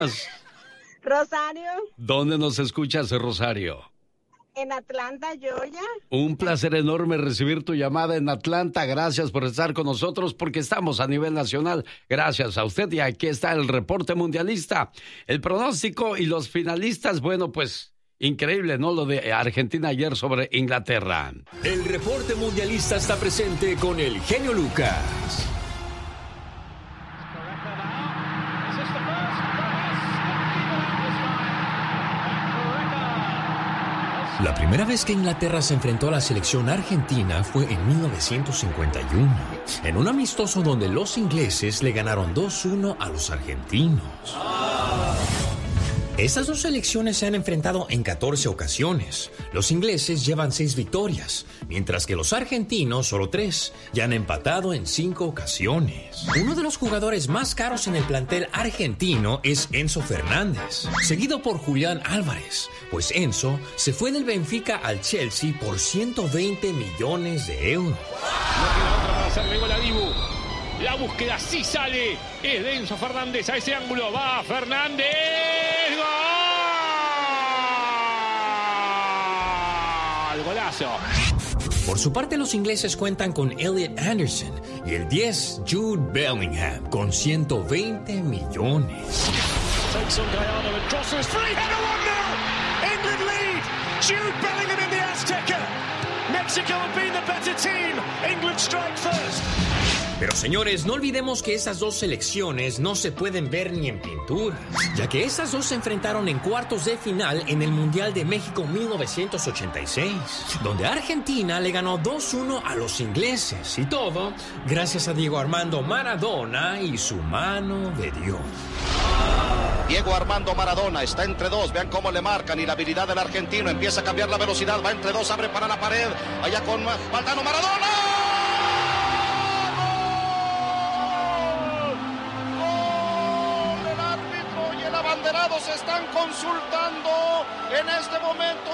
Rosario. ¿Dónde nos escuchas, Rosario? En Atlanta, Georgia. Un placer enorme recibir tu llamada en Atlanta. Gracias por estar con nosotros porque estamos a nivel nacional. Gracias a usted y aquí está el reporte mundialista. El pronóstico y los finalistas, bueno, pues increíble, ¿no? Lo de Argentina ayer sobre Inglaterra. El reporte mundialista está presente con el genio Lucas. La primera vez que Inglaterra se enfrentó a la selección argentina fue en 1951, en un amistoso donde los ingleses le ganaron 2-1 a los argentinos. Estas dos selecciones se han enfrentado en 14 ocasiones. Los ingleses llevan 6 victorias, mientras que los argentinos solo 3, y han empatado en 5 ocasiones. Uno de los jugadores más caros en el plantel argentino es Enzo Fernández, seguido por Julián Álvarez, pues Enzo se fue del Benfica al Chelsea por 120 millones de euros. No queda otra para hacerle gol a Dibu. La búsqueda sí sale. Es de Enzo Fernández a ese ángulo. Va Fernández. ¡Gol! Golazo. Por su parte, los ingleses cuentan con Elliot Anderson y el 10 Jude Bellingham con 120 millones. England lead. Jude Bellingham in the Azteca. Mexico have been the better team. England strike first. Pero señores, no olvidemos que esas dos selecciones no se pueden ver ni en pintura, ya que esas dos se enfrentaron en cuartos de final en el Mundial de México 1986, donde Argentina le ganó 2-1 a los ingleses, y todo gracias a Diego Armando Maradona y su mano de Dios. Diego Armando Maradona está entre dos, vean cómo le marcan y la habilidad del argentino empieza a cambiar la velocidad, va entre dos, abre para la pared, allá con Valdano Maradona. Se están consultando en este momento.